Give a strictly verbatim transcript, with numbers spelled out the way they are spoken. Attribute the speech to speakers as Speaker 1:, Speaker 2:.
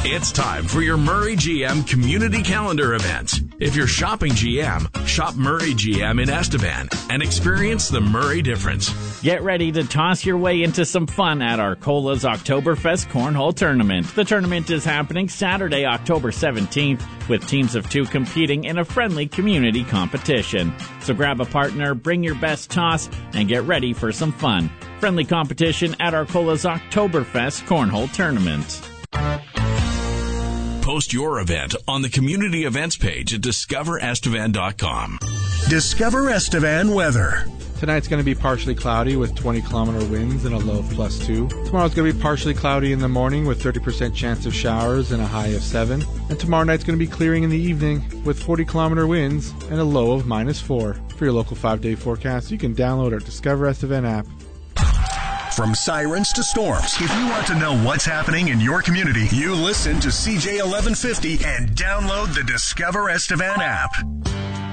Speaker 1: It's time for your Murray G M Community Calendar event. If you're shopping G M, shop Murray G M in Estevan and experience the Murray difference.
Speaker 2: Get ready to toss your way into some fun at Arcola's Oktoberfest Cornhole Tournament. The tournament is happening Saturday, October seventeenth, with teams of two competing in a friendly community competition. So grab a partner, bring your best toss, and get ready for some fun. Friendly competition at Arcola's Oktoberfest Cornhole Tournament.
Speaker 1: Post your event on the community events page at discover estevan dot com.
Speaker 3: Discover Estevan weather.
Speaker 4: Tonight's going to be partially cloudy with twenty kilometer winds and a low of plus two. Tomorrow's going to be partially cloudy in the morning with thirty percent chance of showers and a high of seven. And tomorrow night's going to be clearing in the evening with forty kilometer winds and a low of minus four. For your local five-day forecast, you can download our Discover Estevan app.
Speaker 3: From sirens to storms, if you want to know what's happening in your community, you listen to C J eleven fifty and download the Discover Estevan app.